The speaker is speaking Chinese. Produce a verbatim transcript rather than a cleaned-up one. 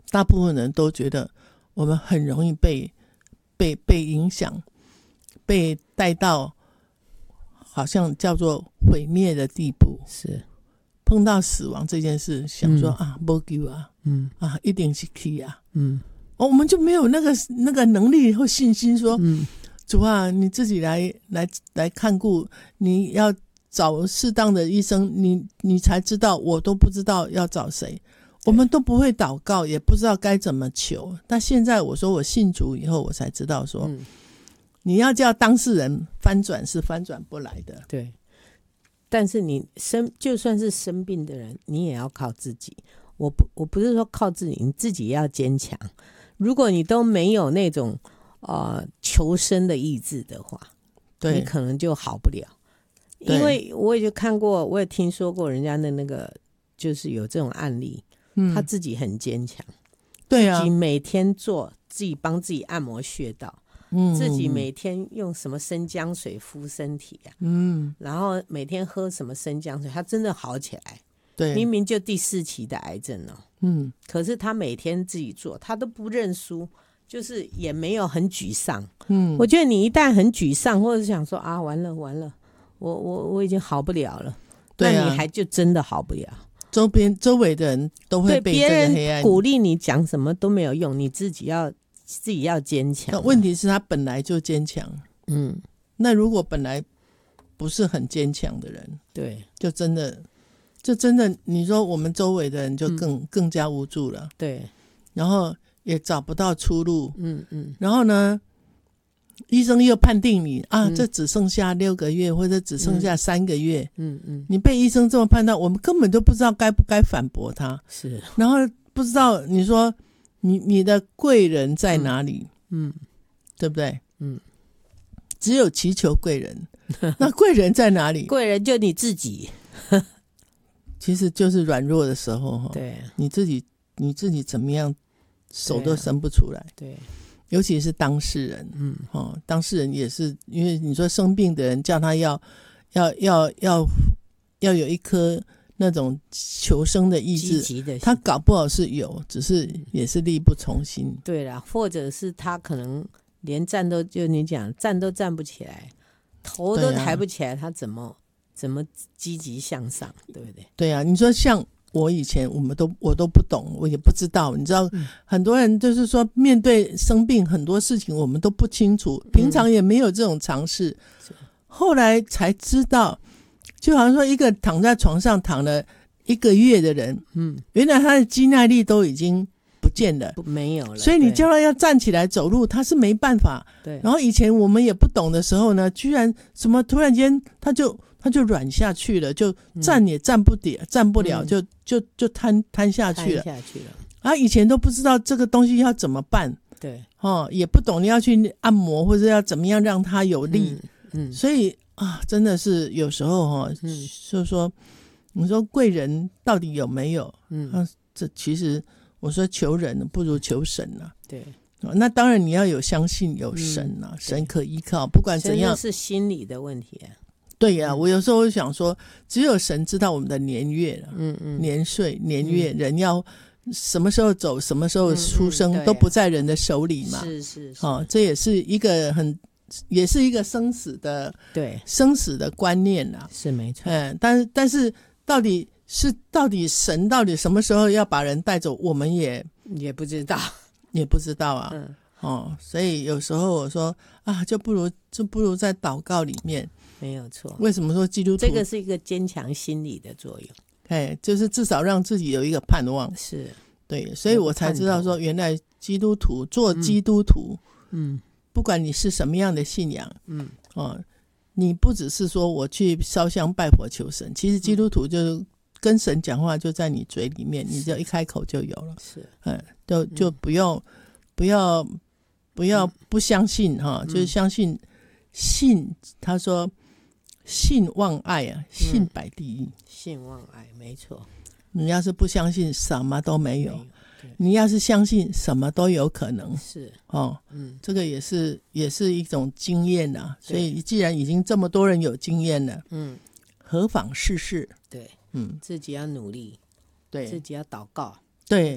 大部分人都觉得我们很容易被被被影响，被带到好像叫做毁灭的地步。 是碰到死亡这件事，想说、嗯、啊，没救啊， 嗯啊，一定是去啊， 嗯、 哦，我们就没有那个那个能力或信心说， 嗯、 主啊，你自己来来来看顾，你要找适当的医生，你你才知道，我都不知道要找谁，我们都不会祷告，也不知道该怎么求。但现在我说我信主以后，我才知道说，嗯、你要叫当事人翻转是翻转不来的。 对。但是你生就算是生病的人，你也要靠自己。我不我不是说靠自己，你自己要坚强。如果你都没有那种呃求生的意志的话，对，你可能就好不了。因为我也就看过，我也听说过人家的那个，就是有这种案例，嗯、他自己很坚强， 对啊， 自己每天做，自己帮自己按摩穴道。嗯，自己每天用什么生姜水敷身体啊，嗯，然后每天喝什么生姜水，他真的好起来。对，明明就第四期的癌症哦，嗯，可是他每天自己做，他都不认输，就是也没有很沮丧。嗯，我觉得你一旦很沮丧，或者想说啊，完了完了，我我我已经好不了了，对啊，那你还就真的好不了。 周边周围的人都会被这个黑暗，别人鼓励你讲什么都没有用，你自己要。自己要坚强、啊。 问题是他本来就坚强，嗯，那如果本来不是很坚强的人， 对， 就真的，就真的，你说我们周围的人就更、嗯、更加无助了， 对， 然后也找不到出路，嗯嗯，然后呢，医生又判定你啊，嗯、这只剩下六个月，或者只剩下三个月，嗯嗯，你被医生这么判断，我们根本都不知道该不该反驳他， 是， 然后不知道你说。你你的贵人在哪里？嗯，对不对？嗯，只有祈求贵人，那贵人在哪里？ 贵人就你自己， 其实就是软弱的时候， 对， 你自己你自己怎么样，手都伸不出来。 对， 尤其是当事人，嗯，哦，当事人也是，因为你说生病的人叫他要要要要要有一颗。那种求生的意志，他搞不好是有，只是也是力不从心。 对啦，或者是他可能连站都，就你讲站都站不起来，头都抬不起来，啊、他怎么怎么积极向上，对不对？ 对啊，你说像我以前，我们都我都不懂，我也不知道。你知道，嗯、很多人就是说，面对生病很多事情我们都不清楚，平常也没有这种尝试，嗯、后来才知道。就好像说一个躺在床上躺了一个月的人，嗯，原来他的肌耐力都已经不见了， 没有了， 所以你叫他要站起来走路，他是没办法。 对。 然后以前我们也不懂的时候呢，居然什么突然间他就他就软下去了，就站也站不了，嗯、站不了，就就就瘫瘫下去了， 瘫下去了。 啊，以前都不知道这个东西要怎么办， 对， 哦，也不懂你要去按摩或者要怎么样让它有力，嗯，嗯所以。啊，真的是有时候哈、哦，嗯、就是说，你说贵人到底有没有？嗯，啊、这其实我说求人不如求神啊。 对， 那当然你要有相信有神啊，嗯、神可依靠，不管怎样。 是心理的问题、啊。 对呀、啊，嗯、我有时候想说，只有神知道我们的年月了，嗯嗯，年岁年月，嗯、人要什么时候走，什么时候出生，嗯嗯啊、都不在人的手里嘛。 是是是， 哦，这也是一个很。也是一个生死的对生死的观念啊， 是没错。 嗯，但是但是到底是到底神到底什么时候要把人带走，我们也也不知道， 也不知道啊。嗯，哦，所以有时候我说啊，就不如就不如在祷告里面， 没有错。 为什么说基督徒这个是一个坚强心理的作用？ 哎，就是至少让自己有一个盼望。 是， 对，所以我才知道说，原来基督徒做基督徒，嗯。嗯不管你是什么样的信仰，嗯，哦，你不只是说我去烧香拜佛求神，其实基督徒就跟神讲话就在你嘴里面，你就一开口就有了， 是， 嗯，就就不用、嗯、不要不要不相信哈、嗯，就是相信信，他说信望爱啊，信摆第一， 嗯、信望爱，没错。 你要是不相信，什么都没有。你要是相信什么都有可能是哦，嗯，这个也是也是一种经验啊。所以既然已经这么多人有经验了，嗯，何妨试试？ 对，嗯，自己要努力， 对， 自己要祷告， 对。